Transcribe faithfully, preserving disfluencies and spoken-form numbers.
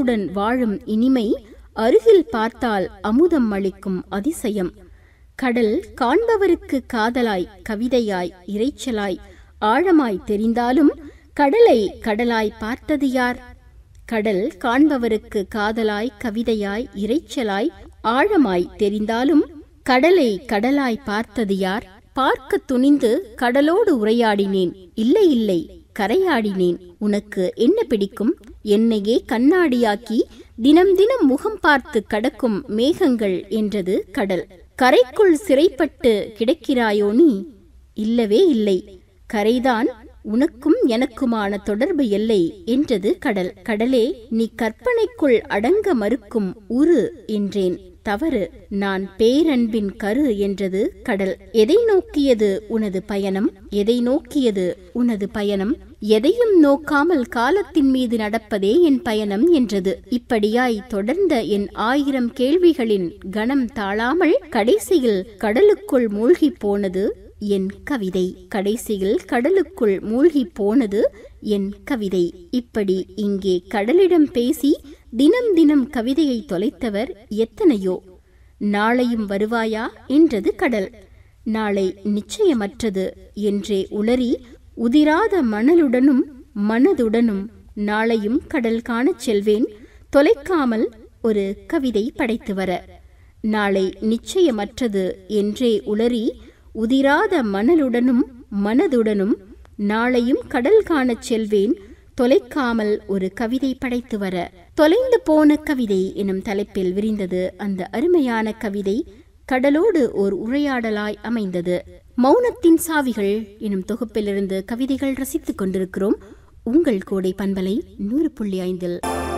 ஊஞ்சலுடன் வாழும் இனிமை, அருகில் பார்த்தால் அமுதம் அளிக்கும் அதிசயம். கடல் காண்பவருக்கு காதலாய், கவிதையாய், இரைச்சலாய், ஆழமாய் தெரிந்தாலும் கடலை கடலாய் பார்த்தது யார்? கடல் காண்பவருக்கு காதலாய், கவிதையாய், இரைச்சலாய், ஆழமாய் தெரிந்தாலும் கடலை கடலாய் பார்த்தது யார்? பார்க்க துணிந்து கடலோடு உரையாடினேன். இல்லை இல்லை, கரையாடினேன். உனக்கு என்ன பிடிக்கும்? என்னையே கண்ணாடியாக்கி தினம் தினம் முகம் பார்த்து கடக்கும் மேகங்கள் என்றது கடல். கரைக்குள் சிறைப்பட்டு கிடக்கிறாயோ நீ? இல்லவே இல்லை, கரைதான் உனக்கும் எனக்குமான தொடர்பு எல்லை என்றது கடல். கடலே, நீ கற்பனைக்குள் அடங்க மறுக்கும் உரு என்றேன். தவறு, நான் பேரன்பின் கரு என்றது கடல். எதை நோக்கியது உனது பயணம்? எதை நோக்கியது உனது பயணம்? எதையும் நோக்காமல் காலத்தின் மீது நடப்பதே என் பயணம் என்றது. இப்படியாய் தொடர்ந்த என் ஆயிரம் கேள்விகளின் கணம் தாழாமல் கடைசியில் கடலுக்குள் மூழ்கி போனது என் கவிதை. கடைசியில் கடலுக்குள் மூழ்கி போனது என் கவிதை. இப்படி இங்கே கடலிடம் பேசி தினம் தினம் கவிதையை தொலைத்தவர் எத்தனையோ. நாளையும் வருவாயா என்றது கடல். நாளை நிச்சயமற்றது என்றே உளறி உதிராத மணலுடனும் மனதுடனும் நாளையும் கடல் காணச் செல்வேன், தொலைக்காமல் ஒரு கவிதை படைத்து வர. நாளை நிச்சயமற்றது என்றே உளறி உதிராத மணலுடனும் மனதுடனும் நாளையும் கடல் காணச் செல்வேன், தொலைக்காமல் ஒரு கவிதை படைத்து வர. தொலைந்து போன கவிதை எனும் தலைப்பில் விரிந்தது அந்த அருமையான கவிதை. கடலோடு ஓர் உரையாடலாய் அமைந்தது. மௌனத்தின் சாவிகள் எனும் தொகுப்பிலிருந்து கவிதைகள் ரசித்துக் கொண்டிருக்கிறோம். உங்கள் கோடை பண்பலை நூறு புள்ளி ஐந்தில்.